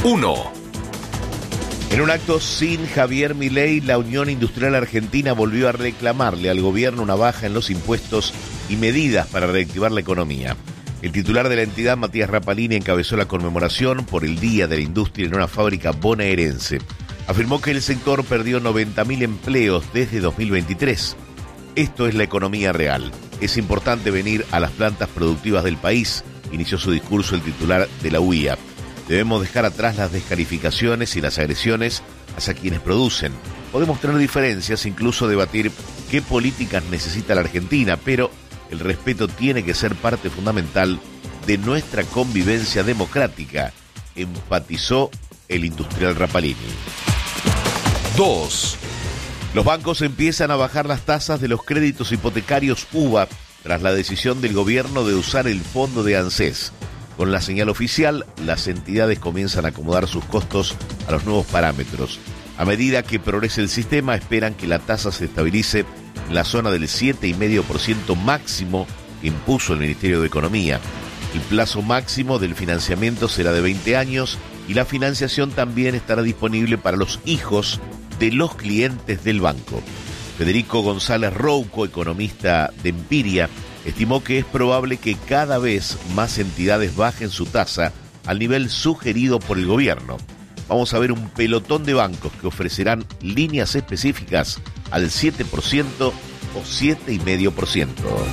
1. En un acto sin Javier Milei, la Unión Industrial Argentina volvió a reclamarle al gobierno una baja en los impuestos y medidas para reactivar la economía. El titular de la entidad, Matías Rapalini, encabezó la conmemoración por el Día de la Industria en una fábrica bonaerense. Afirmó que el sector perdió 90.000 empleos desde 2023. Esto es la economía real. Es importante venir a las plantas productivas del país, inició su discurso el titular de la UIA. Debemos dejar atrás las descalificaciones y las agresiones hacia quienes producen. Podemos tener diferencias, incluso debatir qué políticas necesita la Argentina, pero el respeto tiene que ser parte fundamental de nuestra convivencia democrática, enfatizó el industrial Rapalini. 2. Los bancos empiezan a bajar las tasas de los créditos hipotecarios UVA tras la decisión del gobierno de usar el fondo de ANSES. Con la señal oficial, las entidades comienzan a acomodar sus costos a los nuevos parámetros. A medida que progrese el sistema, esperan que la tasa se estabilice en la zona del 7,5% máximo que impuso el Ministerio de Economía. El plazo máximo del financiamiento será de 20 años y la financiación también estará disponible para los hijos de los clientes del banco. Federico González Rouco, economista de Empiria, estimó que es probable que cada vez más entidades bajen su tasa al nivel sugerido por el gobierno. Vamos a ver un pelotón de bancos que ofrecerán líneas específicas al 7% o 7,5%.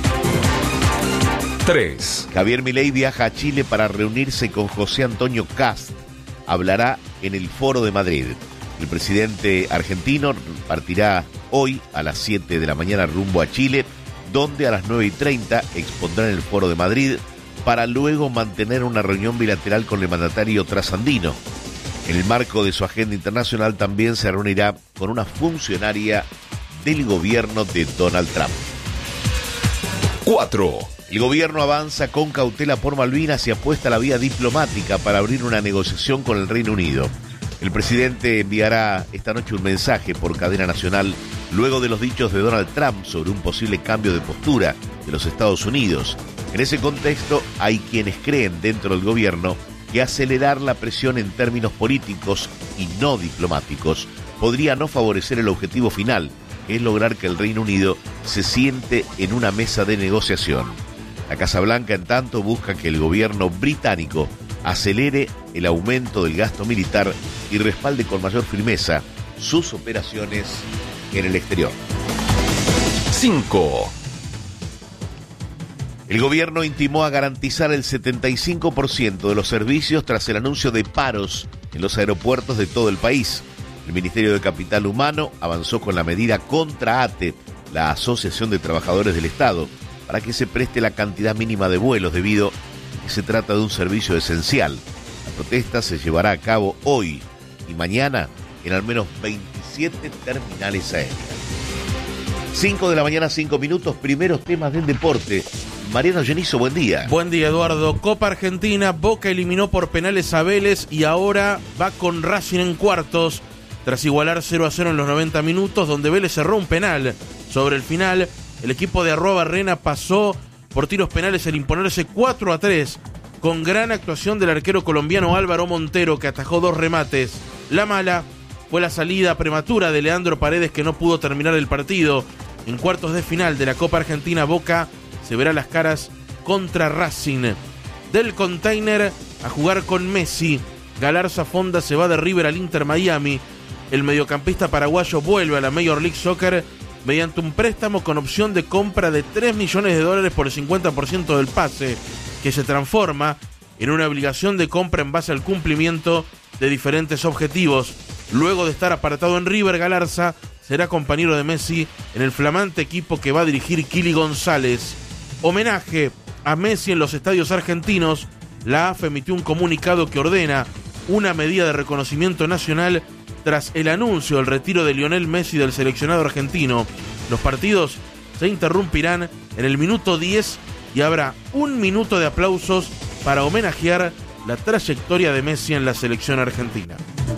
3. Javier Milei viaja a Chile para reunirse con José Antonio Kast. Hablará en el Foro de Madrid. El presidente argentino partirá hoy a las 7 de la mañana rumbo a Chile, donde a las 9:30 expondrá en el Foro de Madrid para luego mantener una reunión bilateral con el mandatario trasandino. En el marco de su agenda internacional también se reunirá con una funcionaria del gobierno de Donald Trump. 4. El gobierno avanza con cautela por Malvinas y apuesta a la vía diplomática para abrir una negociación con el Reino Unido. El presidente enviará esta noche un mensaje por cadena nacional luego de los dichos de Donald Trump sobre un posible cambio de postura de los Estados Unidos. En ese contexto, hay quienes creen dentro del gobierno que acelerar la presión en términos políticos y no diplomáticos podría no favorecer el objetivo final, que es lograr que el Reino Unido se siente en una mesa de negociación. La Casa Blanca, en tanto, busca que el gobierno británico acelere el aumento del gasto militar y respalde con mayor firmeza sus operaciones en el exterior. 5. El gobierno intimó a garantizar el 75% de los servicios tras el anuncio de paros en los aeropuertos de todo el país. El Ministerio de Capital Humano avanzó con la medida contra ATE, la Asociación de Trabajadores del Estado, para que se preste la cantidad mínima de vuelos debido a que se trata de un servicio esencial. La protesta se llevará a cabo hoy y mañana en al menos 27 terminales aéreas. 5 de la mañana, 5 minutos, primeros temas del deporte. Mariano Genizo, buen día. Buen día, Eduardo. Copa Argentina, Boca eliminó por penales a Vélez y ahora va con Racing en cuartos, tras igualar 0-0 en los 90 minutos, donde Vélez cerró un penal. Sobre el final, el equipo de Arrobarrena pasó por tiros penales al imponerse 4-3, con gran actuación del arquero colombiano Álvaro Montero, que atajó 2 remates. La mala fue la salida prematura de Leandro Paredes, que no pudo terminar el partido. En cuartos de final de la Copa Argentina, Boca se verá las caras contra Racing. Del Container a jugar con Messi, Galarza Fonda se va de River al Inter Miami. El mediocampista paraguayo vuelve a la Major League Soccer mediante un préstamo con opción de compra de $3 millones por el 50% del pase, que se transforma en una obligación de compra en base al cumplimiento de diferentes objetivos. Luego de estar apartado en River, Galarza será compañero de Messi en el flamante equipo que va a dirigir Kili González. Homenaje a Messi en los estadios argentinos. La AFA emitió un comunicado que ordena una medida de reconocimiento nacional tras el anuncio del retiro de Lionel Messi del seleccionado argentino. Los partidos se interrumpirán en el minuto 10 y habrá 1 minuto de aplausos para homenajear la trayectoria de Messi en la selección argentina.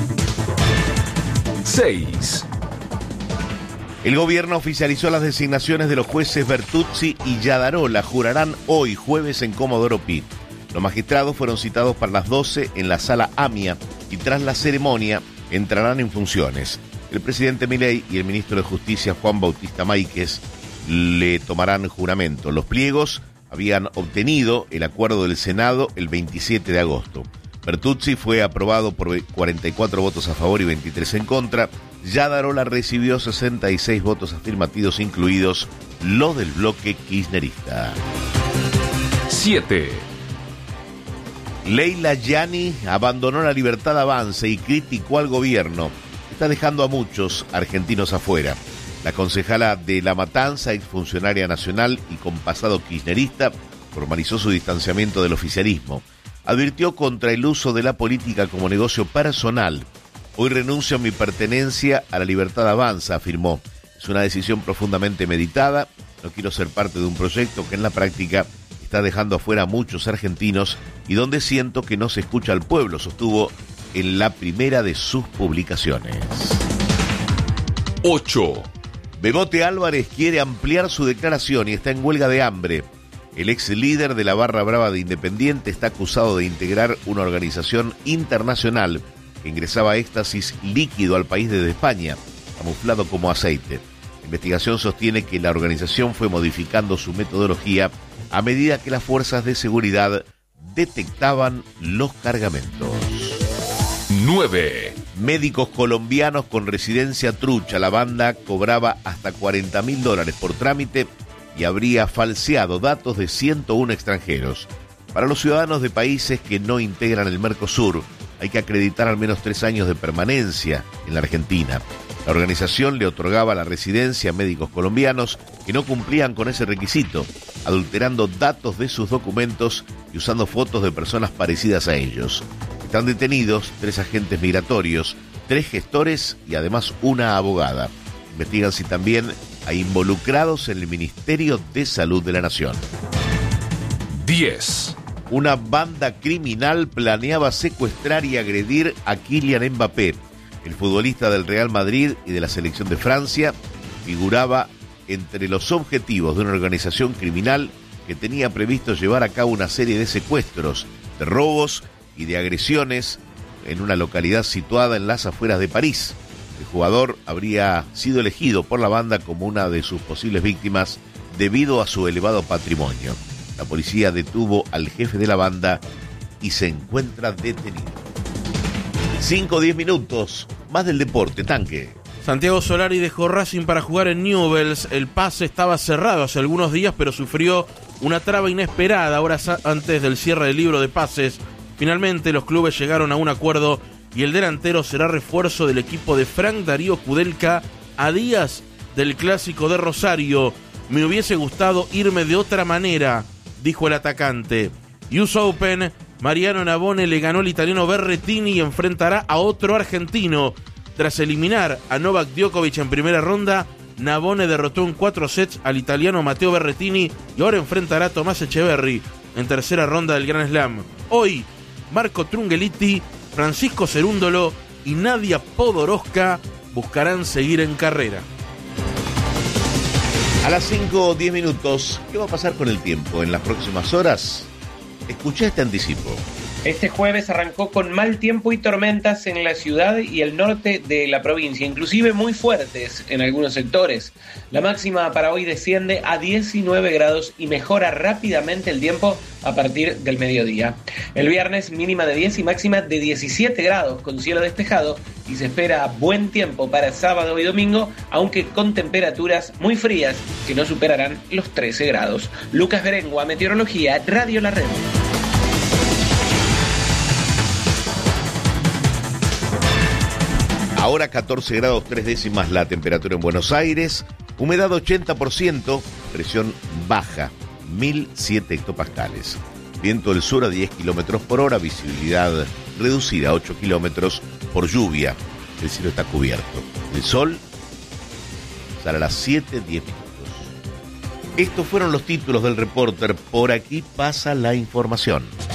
6. El gobierno oficializó las designaciones de los jueces Bertuzzi y Yadarola. Jurarán hoy, jueves, en Comodoro Pi. Los magistrados fueron citados para las 12 en la Sala AMIA y tras la ceremonia entrarán en funciones. El presidente Milei y el ministro de Justicia Juan Bautista Máiquez le tomarán juramento. Los pliegos habían obtenido el acuerdo del Senado el 27 de agosto. Bertuzzi fue aprobado por 44 votos a favor y 23 en contra. Yadarola recibió 66 votos afirmativos, incluidos los del bloque kirchnerista. 7. Leila Yani abandonó la Libertad Avanza y criticó al gobierno. Está dejando a muchos argentinos afuera. La concejala de La Matanza, exfuncionaria nacional y con pasado kirchnerista, formalizó su distanciamiento del oficialismo. Advirtió contra el uso de la política como negocio personal. Hoy renuncio a mi pertenencia a la Libertad Avanza, afirmó. Es una decisión profundamente meditada. No quiero ser parte de un proyecto que en la práctica está dejando afuera a muchos argentinos y donde siento que no se escucha al pueblo, sostuvo en la primera de sus publicaciones. 8. Bebote Álvarez quiere ampliar su declaración y está en huelga de hambre. El ex líder de la Barra Brava de Independiente está acusado de integrar una organización internacional que ingresaba éxtasis líquido al país desde España, camuflado como aceite. La investigación sostiene que la organización fue modificando su metodología a medida que las fuerzas de seguridad detectaban los cargamentos. 9. Médicos colombianos con residencia trucha. La banda cobraba hasta $40.000 por trámite y habría falseado datos de 101 extranjeros. Para los ciudadanos de países que no integran el Mercosur, hay que acreditar al menos 3 años de permanencia en la Argentina. La organización le otorgaba la residencia a médicos colombianos que no cumplían con ese requisito, adulterando datos de sus documentos y usando fotos de personas parecidas a ellos. Están detenidos 3 agentes migratorios, 3 gestores y además una abogada. Investigan si también hay involucrados en el Ministerio de Salud de la Nación. 10. Una banda criminal planeaba secuestrar y agredir a Kylian Mbappé. El futbolista del Real Madrid y de la selección de Francia figuraba entre los objetivos de una organización criminal que tenía previsto llevar a cabo una serie de secuestros, de robos y de agresiones en una localidad situada en las afueras de París. El jugador habría sido elegido por la banda como una de sus posibles víctimas debido a su elevado patrimonio. La policía detuvo al jefe de la banda y se encuentra detenido. 5-10 minutos, más del deporte, Tanque. Santiago Solari dejó Racing para jugar en Newell's. El pase estaba cerrado hace algunos días, pero sufrió una traba inesperada horas antes del cierre del libro de pases. Finalmente los clubes llegaron a un acuerdo y el delantero será refuerzo del equipo de Frank Darío Kudelka a días del clásico de Rosario. Me hubiese gustado irme de otra manera, dijo el atacante. US Open, Mariano Navone le ganó al italiano Berrettini y enfrentará a otro argentino. Tras eliminar a Novak Djokovic en primera ronda, Navone derrotó en 4 sets al italiano Matteo Berrettini y ahora enfrentará a Tomás Echeverry en tercera ronda del Grand Slam. Hoy, Marco Trungelliti, Francisco Cerúndolo y Nadia Podoroska buscarán seguir en carrera. A las 5-10 minutos, ¿qué va a pasar con el tiempo en las próximas horas? Escuché este anticipo. Este jueves arrancó con mal tiempo y tormentas en la ciudad y el norte de la provincia, inclusive muy fuertes en algunos sectores. La máxima para hoy desciende a 19 grados y mejora rápidamente el tiempo a partir del mediodía. El viernes mínima de 10 y máxima de 17 grados con cielo despejado y se espera buen tiempo para sábado y domingo, aunque con temperaturas muy frías que no superarán los 13 grados. Lucas Berengua, Meteorología, Radio La Red. Ahora 14 grados 3 décimas la temperatura en Buenos Aires, humedad 80%, presión baja, 1007 hectopascales. Viento del sur a 10 kilómetros por hora, visibilidad reducida a 8 kilómetros por lluvia. El cielo está cubierto. El sol sale a las 7:10 minutos. Estos fueron los títulos del Reporter. Por aquí pasa la información.